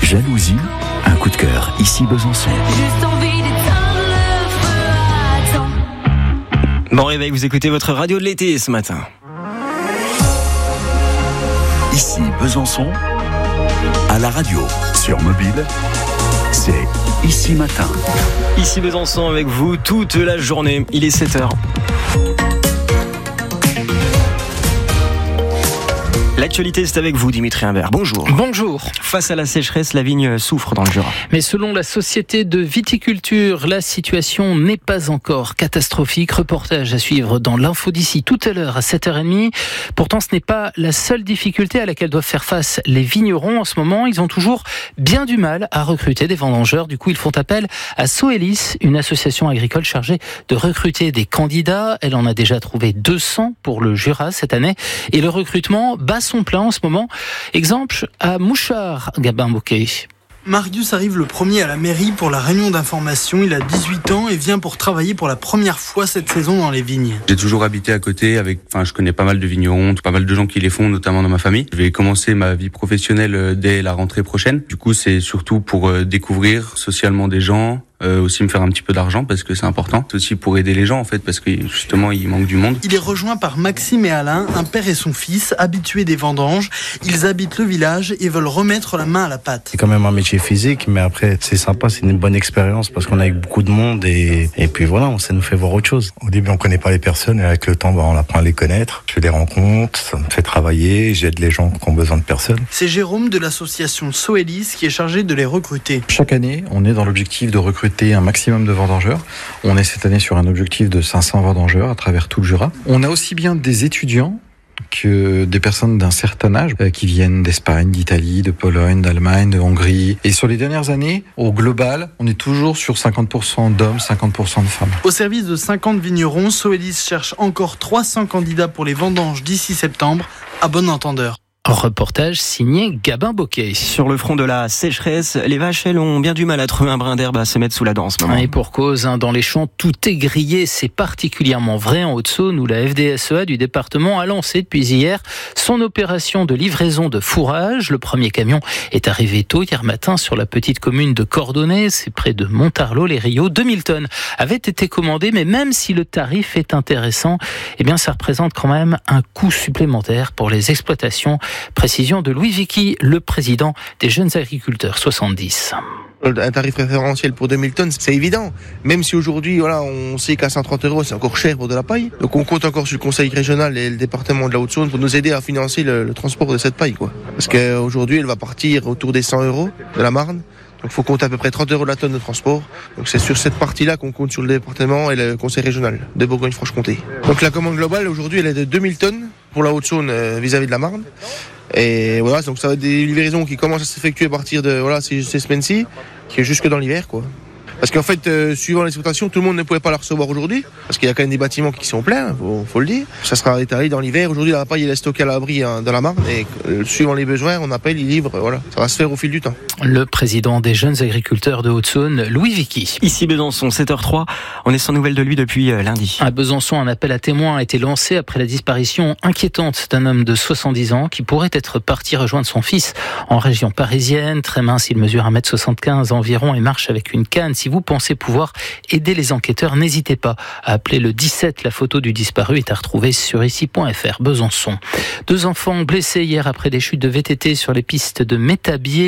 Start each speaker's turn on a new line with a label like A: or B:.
A: Jalousie, un coup de cœur, ici Besançon.
B: Juste envie d'éteindre le feu à temps.
C: Bon réveil, vous écoutez votre radio de l'été ce matin.
A: Ici Besançon, à la radio, sur mobile, c'est Ici Matin.
C: Ici Besançon avec vous toute la journée, il est 7h. L'actualité, c'est avec vous, Dimitri Imbert. Bonjour.
D: Bonjour.
C: Face à la sécheresse, la vigne souffre dans le Jura.
D: Mais selon la Société de viticulture, la situation n'est pas encore catastrophique. Reportage à suivre dans l'info d'ici tout à l'heure à 7h30. Pourtant, ce n'est pas la seule difficulté à laquelle doivent faire face les vignerons en ce moment. Ils ont toujours bien du mal à recruter des vendangeurs. Du coup, ils font appel à Soelis, une association agricole chargée de recruter des candidats. Elle en a déjà trouvé 200 pour le Jura cette année. Et le recrutement bat son plein en ce moment. Exemple à Mouchard, Gabin Bocquet.
E: Marius arrive le premier à la mairie pour la réunion d'information. Il a 18 ans et vient pour travailler pour la première fois cette saison dans les vignes.
F: J'ai toujours habité à côté je connais pas mal de vignerons, pas mal de gens qui les font, notamment dans ma famille. Je vais commencer ma vie professionnelle dès la rentrée prochaine. Du coup, c'est surtout pour découvrir socialement des gens, aussi me faire un petit peu d'argent parce que c'est important. C'est aussi pour aider les gens en fait parce que justement il manque du monde.
E: Il est rejoint par Maxime et Alain, un père et son fils, habitués des vendanges. Ils habitent le village et veulent remettre la main à la pâte.
G: C'est quand même un métier physique, mais après c'est sympa, c'est une bonne expérience parce qu'on est avec beaucoup de monde et puis voilà, ça nous fait voir autre chose.
H: Au début on connaît pas les personnes et avec le temps on apprend à les connaître. Je fais des rencontres, ça me fait travailler, j'aide les gens qui ont besoin de personnes.
E: C'est Jérôme de l'association Soelis qui est chargé de les recruter.
I: Chaque année, on est dans l'objectif de recruter un maximum de vendangeurs. On est cette année sur un objectif de 500 vendangeurs à travers tout le Jura. On a aussi bien des étudiants que des personnes d'un certain âge qui viennent d'Espagne, d'Italie, de Pologne, d'Allemagne, de Hongrie. Et sur les dernières années, au global, on est toujours sur 50% d'hommes, 50% de femmes.
E: Au service de 50 vignerons, Soelis cherche encore 300 candidats pour les vendanges d'ici septembre, à bon entendeur.
D: Reportage signé Gabin Bocquet.
C: Sur le front de la sécheresse, les vaches, elles, ont bien du mal à trouver un brin d'herbe à se mettre sous la dent en ce moment.
D: Et pour cause, dans les champs, tout est grillé. C'est particulièrement vrai en Haute-Saône où la FDSEA du département a lancé depuis hier son opération de livraison de fourrage. Le premier camion est arrivé tôt hier matin sur la petite commune de Cordonnet, c'est près de Montarlot, les Rios. 2000 tonnes avaient été commandées, mais même si le tarif est intéressant, ça représente quand même un coût supplémentaire pour les exploitations. Précision de Louis Vicky, le président des Jeunes Agriculteurs 70.
J: Un tarif référentiel pour 2000 tonnes, c'est évident. Même si aujourd'hui, on sait qu'à 130 €, c'est encore cher pour de la paille. Donc on compte encore sur le conseil régional et le département de la Haute-Saône pour nous aider à financer le transport de cette paille, quoi. Parce qu'aujourd'hui, elle va partir autour des 100 € de la Marne. Donc il faut compter à peu près 30 € la tonne de transport. Donc c'est sur cette partie-là qu'on compte sur le département et le conseil régional de Bourgogne-Franche-Comté. Donc la commande globale, aujourd'hui, elle est de 2000 tonnes pour la Haute-Saône vis-à-vis de la Marne. Et voilà, donc ça va être des livraisons qui commencent à s'effectuer à partir de ces semaines-ci, qui est jusque dans l'hiver, quoi. Parce qu'en fait, suivant l'exploitation, tout le monde ne pouvait pas la recevoir aujourd'hui, parce qu'il y a quand même des bâtiments qui sont pleins, faut le dire. Ça sera étalé dans l'hiver. Aujourd'hui, la paille elle est stockée à l'abri dans la Marne, et suivant les besoins, on appelle, ils livrent. Voilà, ça va se faire au fil du temps.
D: Le président des Jeunes Agriculteurs de Haute-Saône, Louis Vicky.
C: Ici Besançon, 7h03, on est sans nouvelles de lui depuis lundi.
D: À Besançon, un appel à témoins a été lancé après la disparition inquiétante d'un homme de 70 ans qui pourrait être parti rejoindre son fils en région parisienne. Très mince, il mesure 1m75 environ et marche avec une canne. Si vous pensez pouvoir aider les enquêteurs, n'hésitez pas à appeler le 17. La photo du disparu est à retrouver sur ici.fr. Besançon. 2 enfants blessés hier après des chutes de VTT sur les pistes de Métabier.